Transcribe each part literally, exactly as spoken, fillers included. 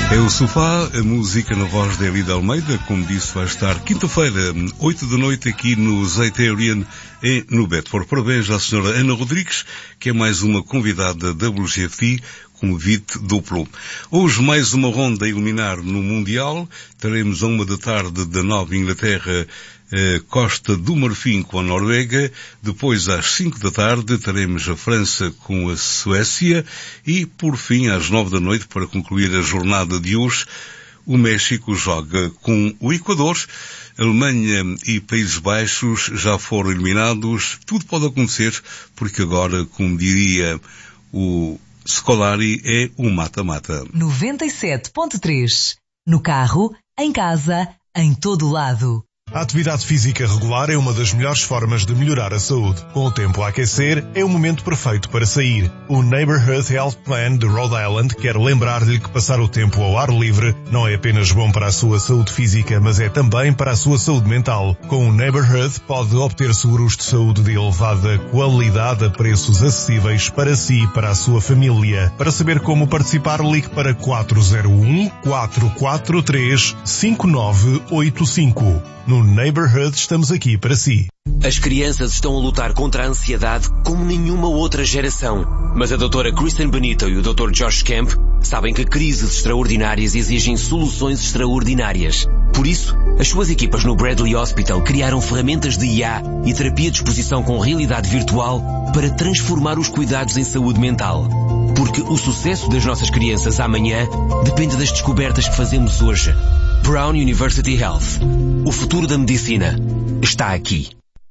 É o Sofá, a música na voz de Elida Almeida, como disse, vai estar quinta-feira, oito da noite, aqui no Zeiterian e no Bedford. Parabéns à senhora Ana Rodrigues, que é mais uma convidada da W G F T, convite duplo. Hoje mais uma ronda a iluminar no Mundial. Teremos a uma da tarde da Nova Inglaterra, eh, Costa do Marfim com a Noruega. Depois às cinco da tarde teremos a França com a Suécia. E por fim às nove da noite, para concluir a jornada de hoje, o México joga com o Equador. Alemanha e Países Baixos já foram eliminados. Tudo pode acontecer, porque agora, como diria o Scolari, é um mata-mata. noventa e sete ponto três. No carro, em casa, em todo lado. A atividade física regular é uma das melhores formas de melhorar a saúde. Com o tempo a aquecer, é o momento perfeito para sair. O Neighborhood Health Plan de Rhode Island quer lembrar-lhe que passar o tempo ao ar livre não é apenas bom para a sua saúde física, mas é também para a sua saúde mental. Com o Neighborhood, pode obter seguros de saúde de elevada qualidade a preços acessíveis para si e para a sua família. Para saber como participar, ligue para quatro zero um, quatro quatro três, cinco nove oito cinco. No Neighborhood estamos aqui para si. As crianças estão a lutar contra a ansiedade como nenhuma outra geração. Mas a doutora Kristen Benito e o doutor Josh Kemp sabem que crises extraordinárias exigem soluções extraordinárias. Por isso, as suas equipas no Bradley Hospital criaram ferramentas de I A e terapia de exposição com realidade virtual para transformar os cuidados em saúde mental. Porque o sucesso das nossas crianças amanhã depende das descobertas que fazemos hoje. Brown University Health. O futuro da medicina está aqui.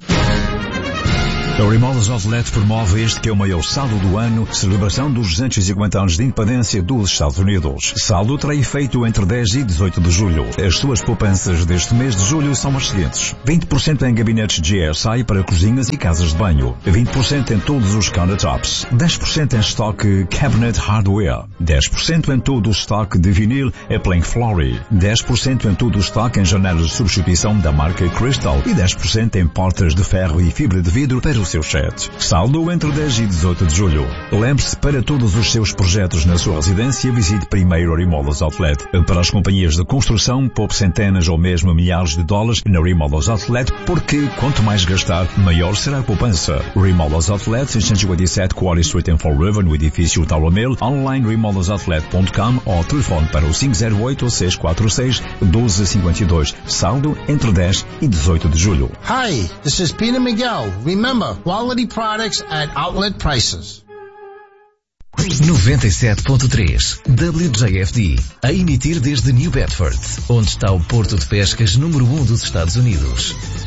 A Remodelas Outlet promove este que é o maior saldo do ano, celebração dos duzentos e cinquenta anos de independência dos Estados Unidos. Saldo terá efeito entre dez e dezoito de julho. As suas poupanças deste mês de julho são as seguintes: vinte por cento em gabinetes G S I para cozinhas e casas de banho, vinte por cento em todos os countertops, dez por cento em estoque Cabinet Hardware, dez por cento em todo o estoque de vinil e Plank Flory, dez por cento em todo o estoque em janelas de substituição da marca Crystal e dez por cento em portas de ferro e fibra de vidro para o seu chat. Saldo entre dez e dezoito de julho. Lembre-se, para todos os seus projetos na sua residência, visite primeiro a Remodelas Outlet. Para as companhias de construção, poupe centenas ou mesmo milhares de dólares na Remodelas Outlet, porque quanto mais gastar, maior será a poupança. Remodelas Outlet, cento e cinquenta e sete Quarry Street em Fall River, no edifício Tower Mill, online remodelas outlet ponto com ou telefone para o cinco zero oito, seis quatro seis, um dois cinco dois. Saldo entre dez e dezoito de julho. Hi, this is Peter Miguel. Remember, quality products at outlet prices. noventa e sete ponto três W J F D, a emitir desde New Bedford, onde está o porto de pescas número um dos Estados Unidos.